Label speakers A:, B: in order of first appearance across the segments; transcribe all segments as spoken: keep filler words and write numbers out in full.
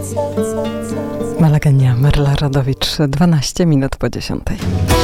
A: Malagania, Merla Radowicz, dwanaście minut po dziesiątej.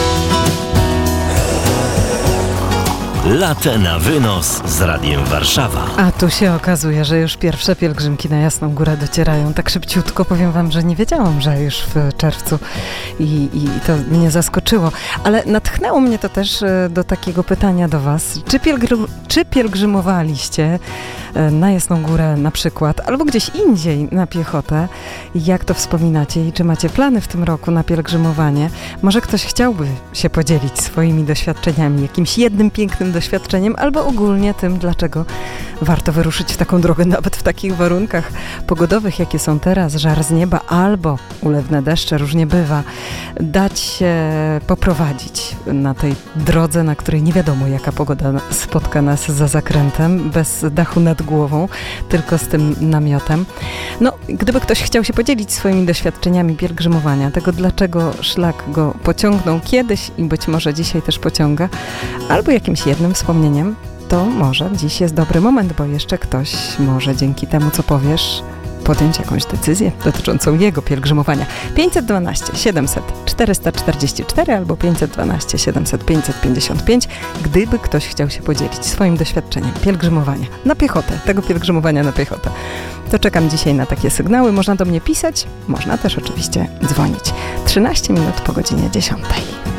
B: Latę na wynos z Radiem Warszawa.
A: A tu się okazuje, że już pierwsze pielgrzymki na Jasną Górę docierają tak szybciutko. Powiem wam, że nie wiedziałam, że już w czerwcu i, i to mnie zaskoczyło. Ale natchnęło mnie to też do takiego pytania do was. Czy, pielgrzym, czy pielgrzymowaliście na Jasną Górę na przykład, albo gdzieś indziej na piechotę? Jak to wspominacie i czy macie plany w tym roku na pielgrzymowanie? Może ktoś chciałby się podzielić swoimi doświadczeniami, jakimś jednym pięknym doświadczeniem, albo ogólnie tym, dlaczego warto wyruszyć w taką drogę, nawet w takich warunkach pogodowych, jakie są teraz, żar z nieba, albo ulewne deszcze, różnie bywa. Dać się poprowadzić na tej drodze, na której nie wiadomo, jaka pogoda spotka nas za zakrętem, bez dachu nad głową, tylko z tym namiotem. No, gdyby ktoś chciał się podzielić swoimi doświadczeniami pielgrzymowania, tego dlaczego szlak go pociągnął kiedyś i być może dzisiaj też pociąga, albo jakimś jednym wspomnieniem, to może dziś jest dobry moment, bo jeszcze ktoś może dzięki temu, co powiesz, podjąć jakąś decyzję dotyczącą jego pielgrzymowania. pięćset dwanaście siedemset czterysta czterdzieści cztery albo pięćset dwanaście siedemset pięćset pięćdziesiąt pięć, gdyby ktoś chciał się podzielić swoim doświadczeniem pielgrzymowania na piechotę, tego pielgrzymowania na piechotę. To czekam dzisiaj na takie sygnały. Można do mnie pisać, można też oczywiście dzwonić. trzynaście minut po godzinie dziesiątej.